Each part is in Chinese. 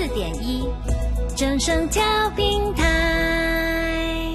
94.1正声调频台。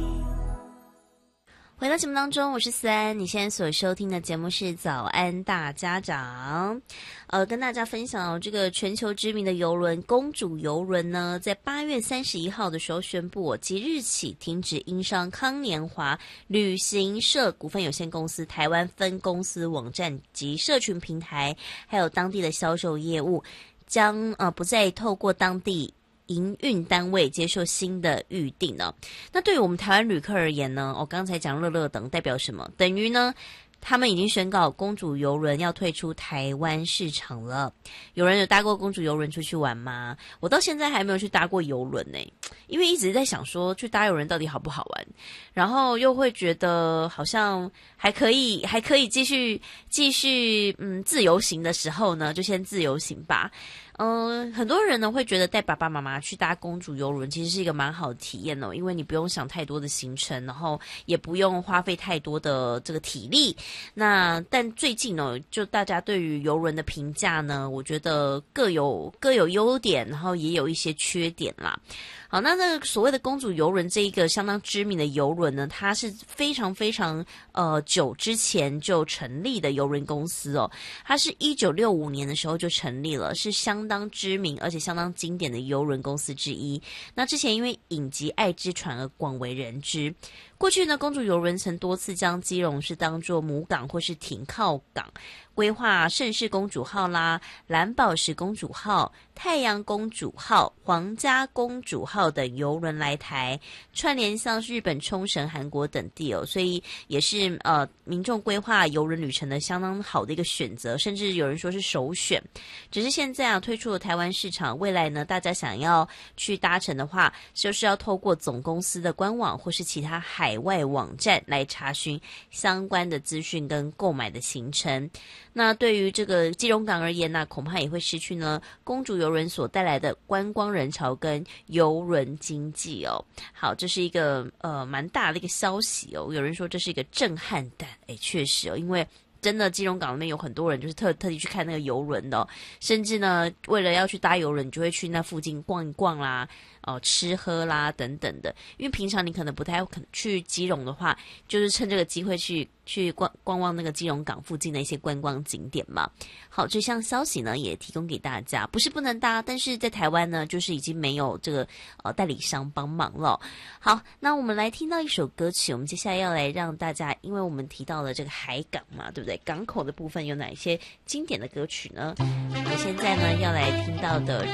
回到节目当中，我是思安，你现在所收听的节目是早安大家长。跟大家分享这个全球知名的邮轮公主邮轮呢，在8月31号的时候宣布，即日起停止英商康年华旅行社股份有限公司台湾分公司网站及社群平台，还有当地的销售业务，将不再透过当地营运单位接受新的预定呢。那对于我们台湾旅客而言呢，我刚才讲乐乐等代表什么？等于呢，他们已经宣告公主邮轮要退出台湾市场了。有人有搭过公主邮轮出去玩吗？我到现在还没有去搭过邮轮呢，因为一直在想说去搭邮轮到底好不好玩，然后又会觉得好像还可以继续自由行的时候呢，就先自由行吧。很多人呢会觉得带爸爸妈妈去搭公主邮轮其实是一个蛮好的体验哦，因为你不用想太多的行程，然后也不用花费太多的这个体力。但最近呢，就大家对于邮轮的评价呢，我觉得各有优点，然后也有一些缺点啦。好，那个所谓的公主邮轮这一个相当知名的邮轮呢，它是非常非常久之前就成立的邮轮公司哦，它是1965年的时候就成立了，是相当知名而且相当经典的邮轮公司之一。那之前因为影集《爱之船》而广为人知。过去呢，公主邮轮曾多次将基隆市当作母港或是停靠港，规划盛世公主号啦、蓝宝石公主号、太阳公主号、皇家公主号等邮轮来台，串联像日本冲绳、韩国等地哦，所以也是民众规划邮轮旅程的相当好的一个选择，甚至有人说是首选。只是现在推出了台湾市场，未来呢，大家想要去搭乘的话，就是要透过总公司的官网或是其他海外网站来查询相关的资讯跟购买的行程。那对于这个基隆港而言呢，恐怕也会失去呢公主邮轮所带来的观光人潮跟邮轮经济哦。好，这是一个蛮大的一个消息哦。有人说这是一个震撼弹，确实哦，因为真的基隆港里面有很多人就是特地去看那个邮轮的哦，甚至呢为了要去搭邮轮，你就会去那附近逛一逛啦，吃喝啦等等的。因为平常你可能不太可能去基隆的话，就是趁这个机会去逛那个基隆港附近的一些观光景点嘛。好，这项消息呢也提供给大家，不是不能搭，但是在台湾呢就是已经没有这个代理商帮忙了。好，那我们来听到一首歌曲，我们接下来要来让大家，因为我们提到了这个海港嘛，对不对？港口的部分有哪一些经典的歌曲呢？我们现在呢要来听到的